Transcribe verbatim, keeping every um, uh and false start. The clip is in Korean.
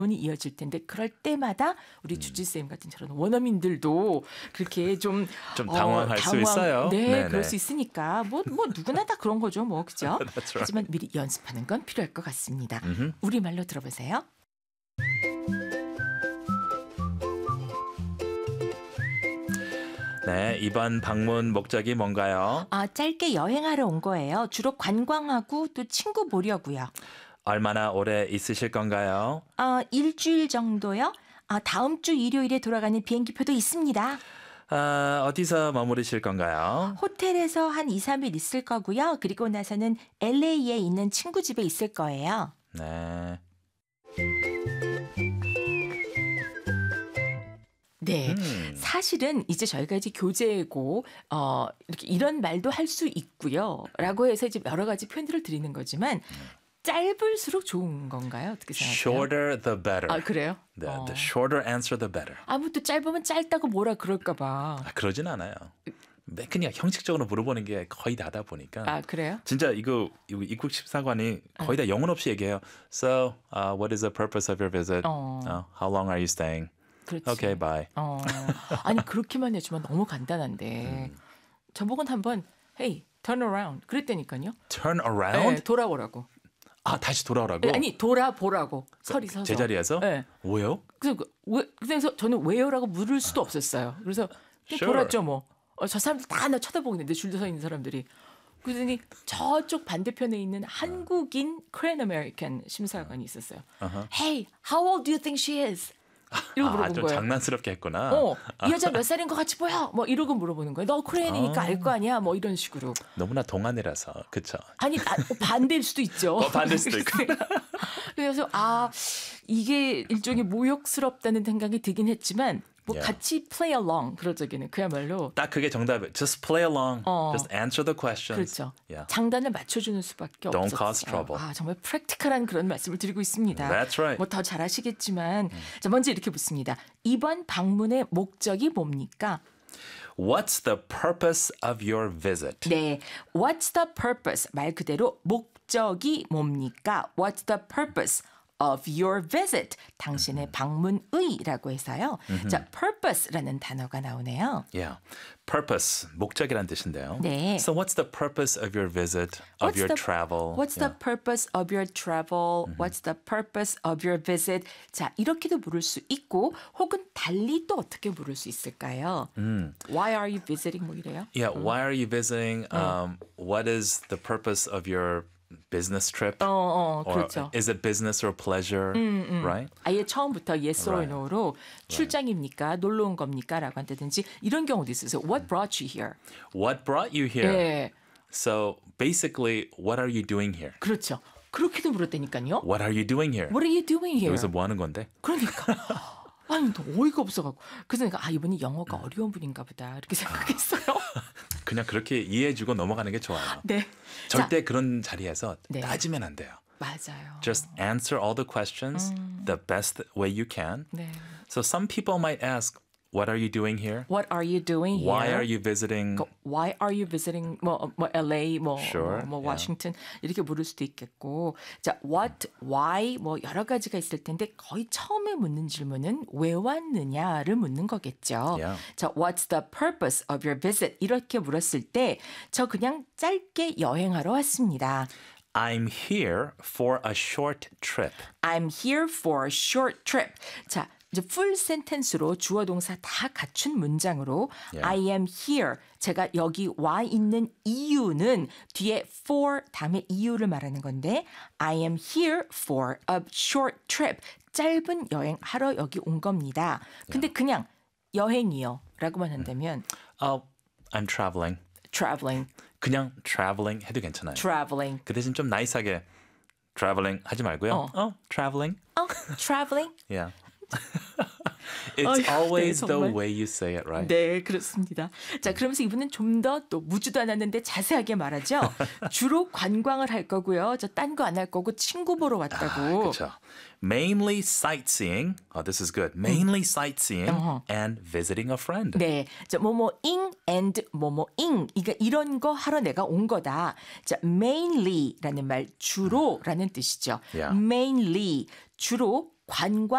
이 이어질 텐데 그럴 때마다 우리 주지쌤 같은 저런 원어민들도 그렇게 좀, 좀 어, 당황할 수 당황, 있어요. 네, 네네. 그럴 수 있으니까 뭐, 뭐 누구나 다 그런 거죠, 뭐 그죠? That's right. 하지만 미리 연습하는 건 필요할 것 같습니다. 음흠. 우리말로 들어보세요. 네, 이번 방문 목적이 뭔가요? 아, 짧게 여행하러 온 거예요. 주로 관광하고 또 친구 보려고요. 얼마나 오래 있으실 건가요? 아, 일주일 정도요? 아, 다음 주 일요일에 돌아가는 비행기표도 있습니다. 아, 어디서 머무르실 건가요? 호텔에서 한 이, 삼 일 있을 거고요. 그리고 나서는 엘에이에 있는 친구 집에 있을 거예요. 네. 네, 음. 사실은 이제 저희가 이제 교재고 어, 이렇게 이런 말도 할 수 있고요.라고 해서 이제 여러 가지 표현들을 드리는 거지만 짧을수록 좋은 건가요? 어떻게 생각하세요? Shorter the better. 아, 그래요? The, 어. the shorter answer the better. 아무튼 짧으면 짧다고 뭐라 그럴까 봐. 아, 그러진 않아요. 그냥 형식적으로 물어보는 게 거의 다다 보니까. 아, 그래요? 진짜 이거, 이거 입국 심사관이 거의 다 영혼 없이 얘기해요. So, uh, what is the purpose of your visit? 어. Uh, how long are you staying? 그렇지. Okay, bye. 어. 아니 그렇게만 해주면 너무 간단한데 음. 저보고는 한번 Hey, turn around 그랬다니까요. Turn around? 네, 돌아오라고. 아, 다시 돌아오라고? 아니 돌아보라고. 서리 서서. 제자리에서? 네. 왜요? 그래서, 그- 왜, 그래서 저는 왜요라고 물을 수도 없었어요. 그래서 그냥 Sure. 돌았죠 뭐. 어, 저 사람들 다 나 쳐다보고 있는데 줄도 서 있는 사람들이. 그러더니 저쪽 반대편에 있는 한국인 Korean American 심사관이 있었어요. Uh-huh. Hey, how old do you think she is? 이러고 아, 물어본 좀 거예요. 장난스럽게 했구나. 어, 이 여자 몇 살인 것 같이 보여? 뭐 이러고 물어보는 거예요. 너 코리안이니까 아. 알 거 아니야? 뭐 이런 식으로. 너무나 동안이라서, 그쵸? 아니 아, 반대일 수도 있죠. 어, 반대일 수도 있고. 그래서 아 이게 일종의 모욕스럽다는 생각이 들긴 했지만 뭐 Yeah. 같이 play along 그럴 적에는 그야말로 딱 그게 정답이에요. Just play along. 어. Just answer the questions. 그렇죠. Yeah. 장단을 맞춰주는 수밖에 Don't 없었어요. cause trouble. 아 정말 프랙티컬한 그런 말씀을 드리고 있습니다. That's right. 뭐 더 잘하시겠지만 자 먼저 이렇게 묻습니다. 이번 방문의 목적이 뭡니까? What's the purpose of your visit? 네, what's the purpose? 말 그대로 목적이 뭡니까? What's the purpose of your visit? 당신의 방문의라고 해서요. 자, purpose라는 단어가 나오네요. Yeah. Purpose, 목적이란 뜻인데요. 네. So what's the purpose of your visit, of What's your the- travel? What's the purpose of your travel? What's the purpose of your visit? 자, 이렇게도 물을 수 있고 혹은 달리 또 어떻게 물을 수 있을까요? Why are you visiting? 뭐 이래요? Yeah, why are you visiting? Um, what is the purpose of your business trip? 어, 어, Or 그렇죠. is it business or pleasure? Right? 아예 처음부터 yes or Right. no로 출장입니까? 놀러 온 겁니까? 라고 한다든지 이런 경우도 있어요. What brought you here? What brought you here? 네, So basically, what are you doing here? 그렇죠. 그렇게도 물었다니까요. What are you doing here? What are you doing here? 여기서 뭐 하는 건데? 그러니까 아니 너 어이가 없어갖고 그래서 내가 아 이분이 영어가 어려운 분인가 보다 이렇게 생각했어요. 그냥 그렇게 이해해주고 넘어가는 게 좋아요. 네, 절대 자, 그런 자리에서 네. 따지면 안 돼요. 맞아요. Just answer all the questions the best way you can. 네. So some people might ask, what are you doing here? What are you doing here? Why are you visiting? 그 Why are you visiting 뭐, 뭐 엘에이 뭐, Sure, 뭐, 뭐 yeah. 워싱턴 이렇게 물을 수도 있겠고 자 what, why 뭐 여러 가지가 있을 텐데 거의 처음에 묻는 질문은 왜 왔느냐를 묻는 거겠죠. Yeah. 자 what's the purpose of your visit 이렇게 물었을 때 저 그냥 짧게 여행하러 왔습니다. I'm here for a short trip. I'm here for a short trip. 자, 이제 풀 센텐스로 주어 동사 다 갖춘 문장으로 Yeah. I am here. 제가 여기 와 있는 이유는 뒤에 for 다음에 이유를 말하는 건데 I am here for a short trip. 짧은 여행 하러 여기 온 겁니다. 근데 그냥 여행이요 라고만 한다면 Oh, I'm traveling. traveling, 그냥 traveling 해도 괜찮아요. traveling. 그 대신 좀 나이스하게 traveling 하지 말고요. 어. Oh, traveling. 어, traveling? Yeah. It's 어휴, 네, always the 정말. way you say it, right? 네, 그렇습니다. 자, 그러면서 이분은 좀 더 또 묻지도 않았는데 자세하게 말하죠. 주로 관광을 할 거고요. 저 딴 거 안 할 거고 친구 보러 왔다고. 그렇죠. Mainly sightseeing. Oh, this is good. Mainly sightseeing 어허. and visiting a friend. 네, 자, 뭐뭐ing and 뭐뭐ing. 이게 이런 거 하러 내가 온 거다. 자, mainly라는 말 주로라는 뜻이죠. Yeah. mainly 주로 관광